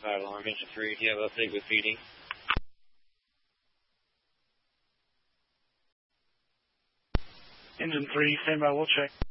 5 alarm. Engine 3, do you have an update with feeding? Engine 3, stand by, we'll check.